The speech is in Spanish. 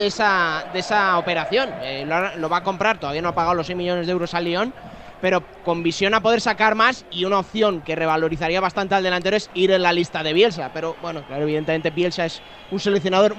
de esa operación. Lo va a comprar, todavía no ha pagado los 6 millones de euros al Lyon, pero con visión a poder sacar más, y una opción que revalorizaría bastante al delantero es ir en la lista de Bielsa. Pero bueno, claro, evidentemente Bielsa es un seleccionador